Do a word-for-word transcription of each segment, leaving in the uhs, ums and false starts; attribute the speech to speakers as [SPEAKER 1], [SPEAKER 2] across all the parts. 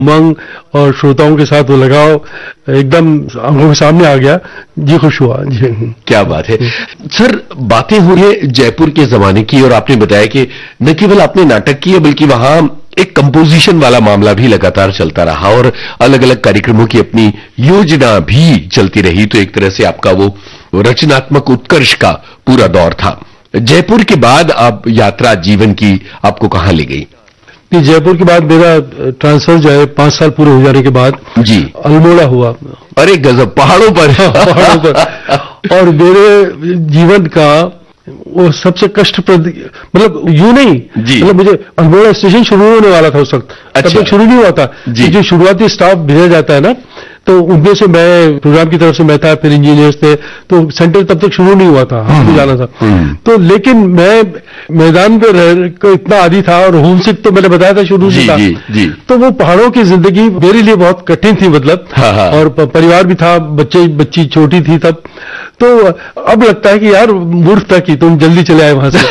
[SPEAKER 1] उमंग और श्रोताओं के साथ वो लगाव एकदम आंखों के सामने आ गया जी, खुश हुआ जी।
[SPEAKER 2] क्या बात है सर। बातें हो रही है जयपुर के जमाने की और आपने बताया कि न केवल आपने नाटक किए बल्कि वहां एक कंपोजिशन वाला मामला भी लगातार चलता रहा और अलग अलग कार्यक्रमों की अपनी योजना भी चलती रही, तो एक तरह से आपका वो रचनात्मक उत्कर्ष का पूरा दौर था। जयपुर के बाद आप यात्रा जीवन की आपको कहां ले गई?
[SPEAKER 1] जयपुर के बाद मेरा ट्रांसफर जो है पांच साल पूरे हो जाने के बाद जी अल्मोड़ा हुआ।
[SPEAKER 2] अरे गजब, पहाड़ों पर
[SPEAKER 1] पहाड़ों पर। और मेरे जीवन का वो सबसे कष्टप्रद, मतलब यूं नहीं, मतलब मुझे अल्मोड़ा स्टेशन शुरू होने वाला था उस वक्त, अच्छा। तब तक शुरू नहीं हुआ था। जो शुरुआती स्टाफ भेजा जाता है ना, तो उनमें से मैं प्रोग्राम की तरफ से मैं था, फिर इंजीनियर्स थे, तो सेंटर तब तक शुरू नहीं हुआ था, हमको जाना था। तो लेकिन मैं मैदान पे रह को इतना आदी था और होमसिक तो मैंने बताया था शुरू से था, जी, जी। तो वो पहाड़ों की जिंदगी मेरे लिए बहुत कठिन थी, मतलब हाँ, हाँ। और परिवार भी था, बच्चे बच्ची छोटी थी तब, तो अब लगता है कि यार मूर्ख था कि तुम जल्दी चले आए वहां से।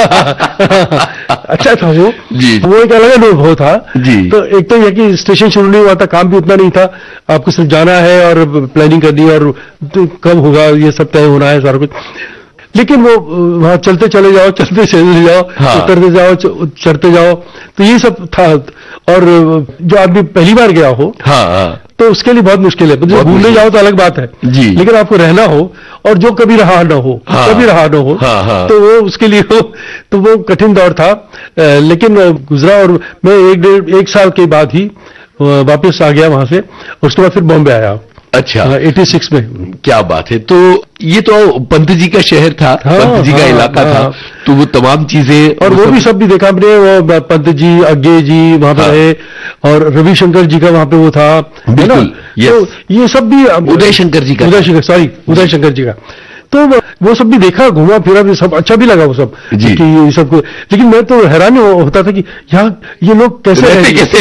[SPEAKER 1] अच्छा था वो जी। वो एक अलग अनुभव था जी। तो एक तो यह कि स्टेशन शुरू नहीं हुआ था, काम भी उतना नहीं था, आपको सिर्फ जाना है और प्लानिंग करनी है और तो कब होगा ये सब तय होना है सारा कुछ। लेकिन वो वहां चलते चले जाओ, चलते चले जाओ, हाँ। उतरते जाओ, चढ़ते जाओ, तो ये सब था। और जो आदमी पहली बार गया हो हाँ, हाँ। तो उसके लिए बहुत मुश्किल है। जो घूमने जाओ तो अलग बात है जी, लेकिन आपको रहना हो और जो कभी रहा न हो हाँ, कभी रहा न हो हाँ, हाँ। तो वो उसके लिए हो, तो वो कठिन दौर था, लेकिन गुजरा। और मैं एक डेढ़ एक साल के बाद ही वापस आ गया वहां से, उसके बाद फिर बॉम्बे आया। अच्छा, छियासी में। क्या बात है। तो ये तो पंत जी का शहर था, हाँ, पंत जी हाँ, का इलाका हाँ, था, तो वो तमाम चीजें और वो, वो भी सब भी देखा हमने, वो पंत जी, अज्ञे जी वहां पे हाँ, रहे, और रविशंकर जी का वहां पे वो था, बिल्कुल। तो ये सब भी उदय शंकर जी का, उदय शंकर सॉरी उदय शंकर जी का, तो वो सब भी देखा, घूमा फिरा भी, सब अच्छा भी लगा वो सब जी। कि ये सब को, लेकिन मैं तो हैरान होता था कि यहाँ ये लोग कैसे रहते कैसे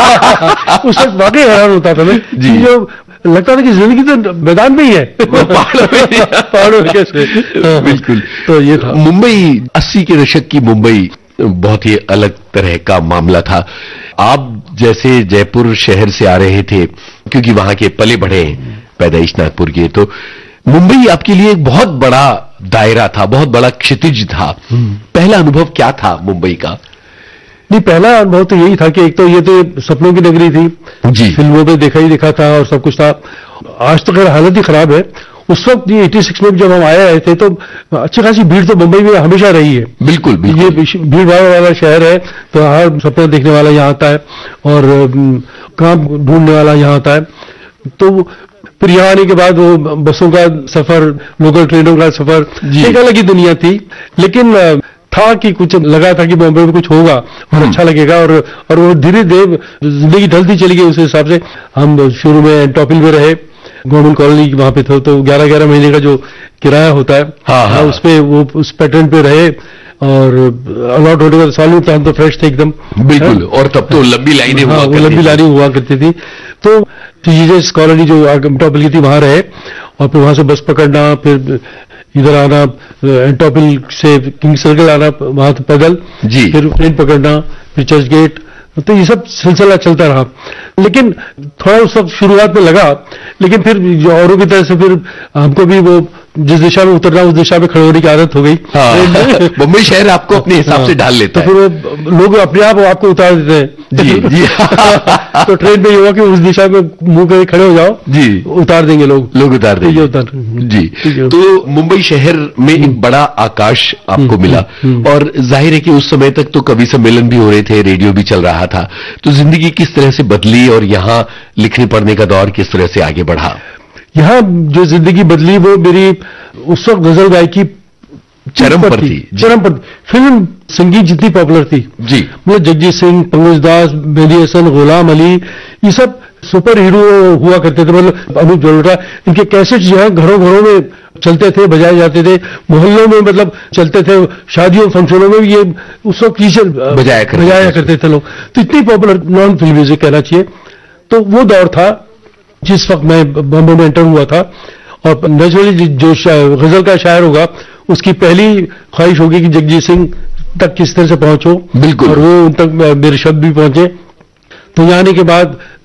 [SPEAKER 1] उस वक्त वाकई हैरान होता था मैं जी। जो लगता था कि जिंदगी तो मैदान में ही है, पहाड़ों में कैसे। बिल्कुल। तो ये था मुंबई, अस्सी के दशक की मुंबई बहुत ही अलग तरह का मामला था। आप जैसे जयपुर शहर से आ रहे थे, क्योंकि वहां के पले बढ़े पैदाइश नागपुर के, तो मुंबई आपके लिए एक बहुत बड़ा दायरा था, बहुत बड़ा क्षितिज था। पहला अनुभव क्या था मुंबई का? नहीं, पहला अनुभव तो यही था कि एक तो ये तो सपनों की नगरी थी जी, फिल्मों में देखा ही देखा था और सब कुछ था। आज तो खैर हालत ही खराब है। उस वक्त ये छियासी में जब हम आए आए थे तो अच्छी खासी भीड़ तो मुंबई में हमेशा रही है। बिल्कुल, बिल्कुल। ये भीड़ भाड़ वाला शहर है, तो हर सपना देखने वाला यहाँ आता है और काम ढूंढने वाला यहाँ आता है। तो फिर यहाँ आने के बाद वो बसों का सफर, लोकल ट्रेनों का सफर, एक अलग ही दुनिया थी। लेकिन था कि कुछ लगा था कि बॉम्बे में कुछ होगा और अच्छा लगेगा, और और वो धीरे धीरे जिंदगी ढलती चली गई। उस हिसाब से हम शुरू में एंटोपिल में रहे, गवर्नमेंट कॉलोनी वहां पे थे, तो ग्यारह ग्यारह महीने का जो किराया होता है हाँ, हाँ। उस पे वो उस पैटर्न पे रहे, और अलॉट होने का साल में हम तो फ्रेश थे एकदम। बिल्कुल। और तब तो लंबी लाइनें हुआ करती थी, लंबी लाइनें हुआ करती थी। तो जीजस कॉलोनी जो एंटोपिल की थी वहां रहे, और फिर वहां से बस पकड़ना, फिर इधर आना, एंटोपिल से किंग सर्कल आना, वहां से पैदल जी, फिर ट्रेन पकड़ना, फिर चर्च गेट, तो ये सब सिलसिला चलता रहा। लेकिन थोड़ा उस वक्त शुरुआत में लगा, लेकिन फिर जो औरों की तरह से फिर हमको भी वो जिस दिशा में उतरना उस दिशा में खड़े होने की आदत हो गई। हाँ। मुंबई शहर आपको अपने हिसाब हाँ। से ढाल लेता तो है, तो फिर लोग अपने आप आपको उतार देते हैं जी जी। तो ट्रेन में ये हुआ कि उस दिशा में मुंह करके खड़े हो जाओ जी, उतार देंगे लोग लोग उतार देंगे उतार जी। तो मुंबई शहर में एक बड़ा आकाश आपको मिला, और जाहिर है कि उस समय तक तो कवि सम्मेलन भी हो रहे थे, रेडियो भी चल रहा था, तो जिंदगी किस तरह से बदली और यहाँ लिखने पढ़ने का दौर किस तरह से आगे बढ़ा? यहाँ जो जिंदगी बदली वो मेरी उस वक्त गजल गायकी चरम पर थी, चरम पर। फिल्म संगीत जितनी पॉपुलर थी जी, मतलब जगजीत सिंह, पंकज दास, मेहदी हसन, गुलाम अली, ये सब सुपर हीरो हुआ करते थे। मतलब अनूप जलोटा, इनके कैसेट जो है घरों घरों में चलते थे, बजाए जाते थे, मोहल्लों में मतलब चलते थे, शादियों फंक्शनों में ये उस वक्त बजाया करते, बजाया करते थे लोग। तो इतनी पॉपुलर नॉन फिल्म म्यूजिक कहना चाहिए। तो वो दौर था जिस वक्त मैं बॉम्बे में एंटर हुआ था, और नेचुरली जो गजल का शायर होगा उसकी पहली ख्वाहिश होगी कि जगजीत सिंह तक किस तरह से पहुंचो, बिल्कुल, और वो उन तक मेरे शब्द भी पहुंचे। तो यहाँ आने के बाद